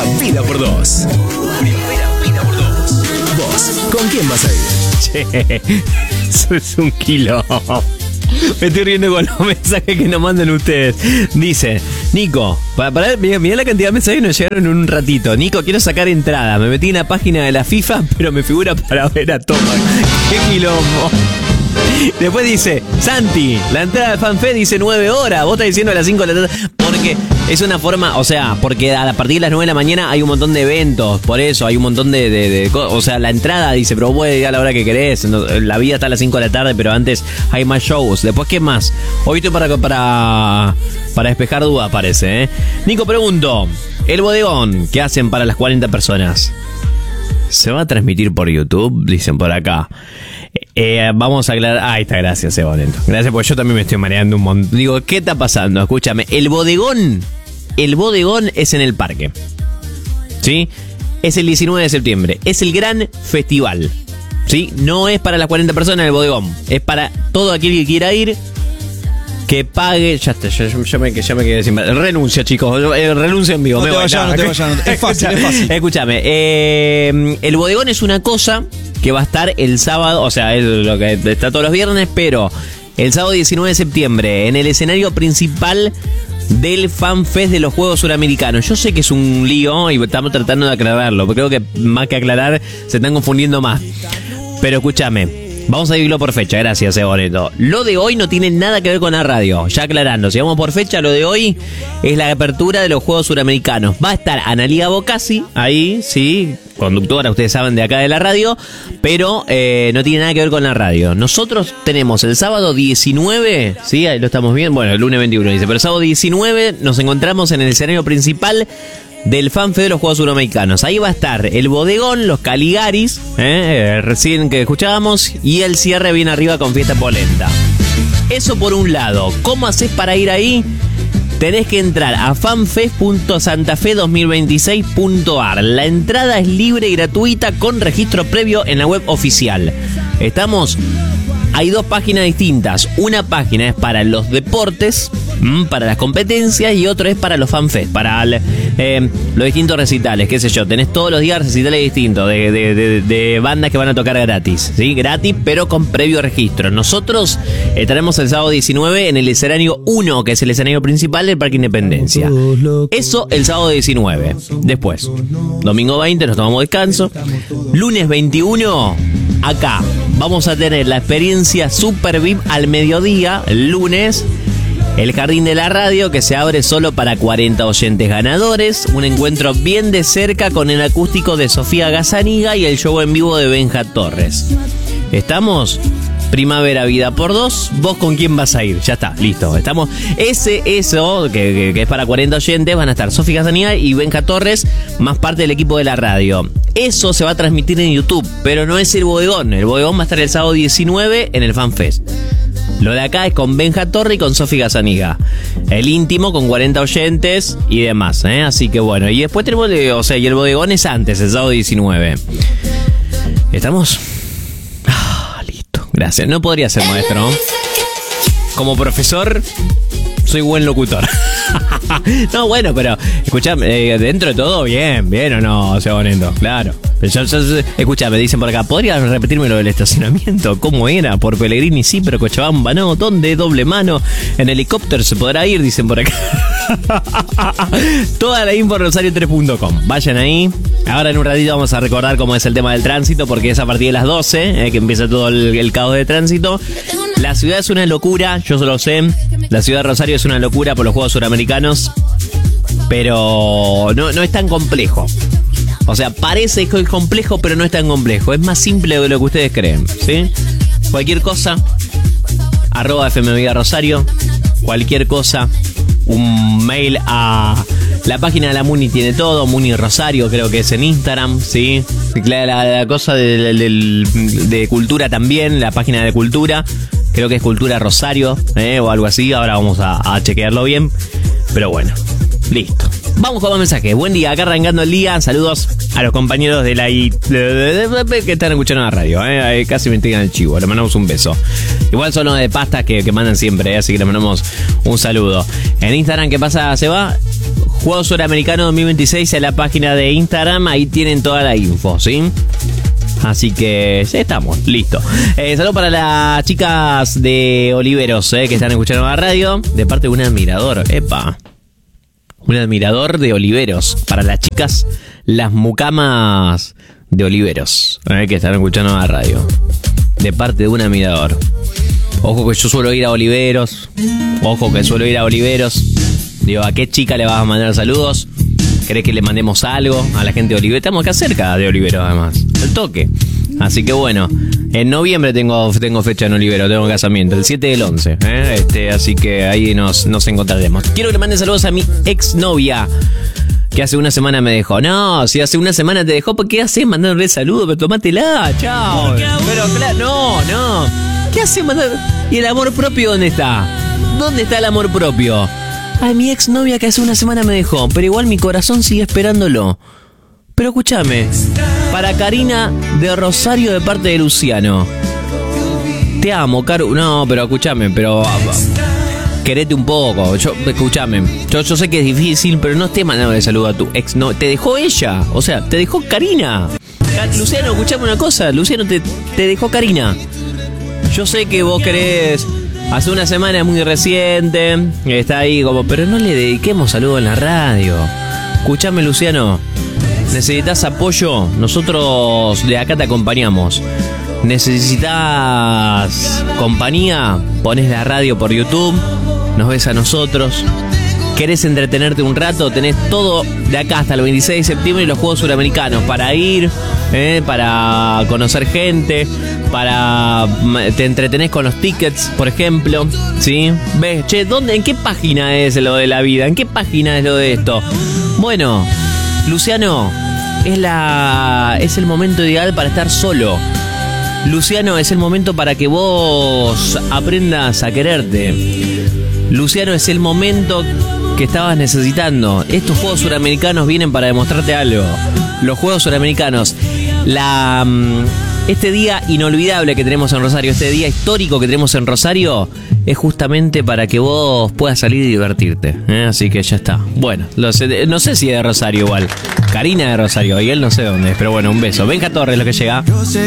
vida por dos. Primera vida por dos. ¿Vos con quién vas a ir? Che, eso es un kilo. Me estoy riendo con los mensajes que nos mandan ustedes. Dice, Nico, mirá la cantidad de mensajes que nos llegaron en un ratito. Nico, quiero sacar entrada. Me metí en la página de la FIFA, pero me figura para ver a Thomas. ¡Qué quilombo! Después dice, Santi, la entrada de FanFest dice 9 horas. Vos estás diciendo a las 5 de la tarde. Porque es una forma, o sea, porque a partir de las 9 de la mañana hay un montón de eventos. Por eso hay un montón de cosas. O sea, la entrada dice, pero vos podés ir a la hora que querés. La vida está a las 5 de la tarde, pero antes hay más shows. Después, ¿qué más? Hoy estoy para despejar dudas, parece, ¿eh? Nico, pregunto, el bodegón que hacen para las 40 personas, ¿se va a transmitir por YouTube? Dicen por acá. Vamos a aclarar. Ahí está, gracias, Bonito. Gracias, porque yo también me estoy mareando un montón. Digo, ¿qué está pasando? Escúchame, el bodegón es en el parque. ¿Sí? Es el 19 de septiembre. Es el gran festival. ¿Sí? No es para las 40 personas el bodegón. Es para todo aquel que quiera ir, que pague. Ya está, ya me quedé sin. Renuncia, chicos. Renuncio en vivo. No te vayas. Es fácil. Escúchame. El bodegón es una cosa que va a estar el sábado. O sea, es lo que está todos los viernes, pero el sábado 19 de septiembre en el escenario principal del FanFest de los Juegos Suramericanos. Yo sé que es un lío y estamos tratando de aclararlo, porque creo que más que aclarar se están confundiendo más. Pero escúchame. Vamos a dividirlo por fecha, gracias, Boneto. Lo de hoy no tiene nada que ver con la radio, ya aclarando. Si vamos por fecha, lo de hoy es la apertura de los Juegos Suramericanos. Va a estar Analía Bocasi, ahí, sí, conductora, ustedes saben, de acá de la radio, pero no tiene nada que ver con la radio. Nosotros tenemos el sábado 19, sí, ahí lo estamos viendo, bueno, el lunes 21 dice, pero el sábado 19 nos encontramos en el escenario principal del FanFest de los Juegos Suramericanos. Ahí va a estar el bodegón, los Caligaris, recién que escuchábamos, y el cierre bien arriba con Fiesta Polenta. Eso por un lado. ¿Cómo haces para ir ahí? Tenés que entrar a fanfest.santafe2026.ar. La entrada es libre y gratuita con registro previo en la web oficial. Hay dos páginas distintas. Una página es para los deportes, para las competencias, y otra es para los FanFest, para los distintos recitales, qué sé yo. Tenés todos los días recitales distintos de bandas que van a tocar gratis, ¿sí? Gratis, pero con previo registro. Nosotros estaremos el sábado 19 en el escenario 1, que es el escenario principal del Parque Independencia. Eso el sábado 19. Después, domingo 20 nos tomamos descanso. Lunes 21, acá vamos a tener la experiencia Super VIP al mediodía, el lunes. El Jardín de la Radio, que se abre solo para 40 oyentes ganadores. Un encuentro bien de cerca con el acústico de Sofía Gazzaniga y el show en vivo de Benja Torres. Primavera Vida por dos. ¿Vos con quién vas a ir? Ya está, listo. Estamos. Eso, que es para 40 oyentes, van a estar Sofía Gazzaniga y Benja Torres, más parte del equipo de la radio. Eso se va a transmitir en YouTube, pero no es el bodegón. El bodegón va a estar el sábado 19 en el FanFest. Lo de acá es con Benja Torre y con Sofía Gazzaniga. El íntimo con 40 oyentes y demás, ¿eh? Así que bueno. Y después tenemos, y el bodegón es antes, el sábado 19. ¿Estamos? Listo, gracias. No podría ser maestro. Como profesor, soy buen locutor. No, bueno, pero escuchame, dentro de todo, bien o no, o sea, bonito, claro. Escuchame, dicen por acá, ¿podrías repetirme lo del estacionamiento? ¿Cómo era? Por Pellegrini sí, pero Cochabamba no. ¿Dónde? Doble mano. En helicóptero se podrá ir, dicen por acá. Toda la info en rosario3.com. Vayan ahí. Ahora en un ratito vamos a recordar cómo es el tema del tránsito, porque es a partir de las 12 que empieza todo el caos de tránsito. La ciudad es una locura, yo lo sé. La ciudad de Rosario es una locura por los Juegos Suramericanos, pero no es tan complejo. O sea, parece que es complejo, pero no es tan complejo. Es más simple de lo que ustedes creen, ¿sí? Cualquier cosa, @FMVida Rosario. Cualquier cosa, un mail a la página de la Muni, tiene todo. Muni Rosario, creo que es en Instagram, ¿sí? La cosa de cultura también, la página de cultura. Creo que es Cultura Rosario, o algo así. Ahora vamos a chequearlo bien. Pero bueno, listo. Vamos con más mensajes. Buen día, acá arrancando el día. Saludos a los compañeros de la que están escuchando la radio. Casi me tiran el chivo. Le mandamos un beso. Igual son los de pasta que mandan siempre, así que le mandamos un saludo. En Instagram, ¿qué pasa? Se va Juegos Suramericanos 2026 en la página de Instagram. Ahí tienen toda la info, ¿sí? Así que ya estamos, listo. Saludos para las chicas de Oliveros, que están escuchando la radio. De parte de un admirador, epa. Un admirador de Oliveros. Para las chicas, las mucamas de Oliveros, que están escuchando la radio. De parte de un admirador. Ojo que yo suelo ir a Oliveros. Digo, ¿a qué chica le vas a mandar saludos? ¿Querés que le mandemos algo a la gente de Oliveros? Estamos acá cerca de Oliveros, además. El toque. Así que bueno, en noviembre tengo fecha en Oliveros, tengo casamiento, el 7 del 11. Así que ahí nos encontraremos. Quiero que le manden saludos a mi exnovia, que hace una semana me dejó. No, si hace una semana te dejó, ¿por qué haces mandándole saludos? Pero tomátela, chao. Pero claro, no. ¿Qué haces mandando? ¿Y el amor propio dónde está? ¿Dónde está el amor propio? Ay, mi exnovia que hace una semana me dejó, pero igual mi corazón sigue esperándolo. Pero escúchame, para Karina de Rosario de parte de Luciano. Te amo, Caru. No, pero escúchame, querete un poco. Escúchame. Yo sé que es difícil, pero no estés mandándole saludo a tu ex. No, te dejó ella. O sea, te dejó Karina. Luciano, escuchame una cosa. Luciano, te dejó Karina. Yo sé que vos querés. Hace una semana es muy reciente. Está ahí como, pero no le dediquemos saludo en la radio. Escúchame, Luciano. ¿Necesitas apoyo? Nosotros de acá te acompañamos. ¿Necesitas compañía? Pones la radio por YouTube, nos ves a nosotros. ¿Querés entretenerte un rato? Tenés todo de acá hasta el 26 de septiembre y los Juegos Suramericanos para ir, para conocer gente, te entretenés con los tickets, por ejemplo, ¿sí? ¿Ves? Che, ¿en qué página es lo de la vida? ¿En qué página es lo de esto? Bueno, Luciano, es el momento ideal para estar solo. Luciano, es el momento para que vos aprendas a quererte. Luciano, es el momento que estabas necesitando. Estos Juegos Suramericanos vienen para demostrarte algo. Los Juegos Suramericanos, este día inolvidable que tenemos en Rosario, este día histórico que tenemos en Rosario, es justamente para que vos puedas salir y divertirte. Así que ya está. Bueno, no sé si es de Rosario igual. Karina de Rosario, y él no sé dónde es, pero bueno, un beso. Benja Torres, lo que llega.